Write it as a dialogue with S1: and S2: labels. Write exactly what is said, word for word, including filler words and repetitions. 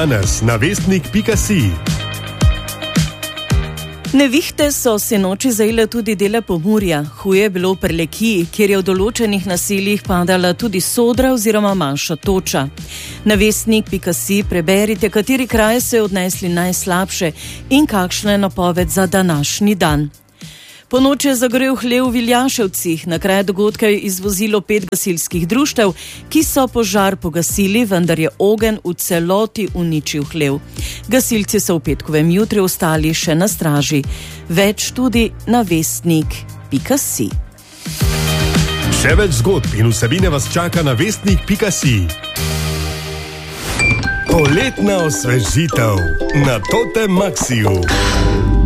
S1: Danes na vestnik pika si.
S2: Nevihte so se noči zajele tudi dele Pomurja. Huje je bilo v Prlekiji, kjer je v določenih naseljih padala tudi sodra oziroma manjša toča. Na vestnik pika si preberite, kateri kraji so jo odnesli najslabše in kakšna je napoved za današnji dan. Po noči je zagorel hlev v Viljaševcih. Na kraj dogodka je izvozilo pet gasilskih društev, ki so požar pogasili, vendar je ogenj v celoti uničil hlev. Gasilci so v petkovem jutri ostali še na straži. Več tudi na vestnik pika si.
S1: Še več zgodb in vsebine vas čaka na vestnik pika si. Poletna osvežitev na Tote Maxiju.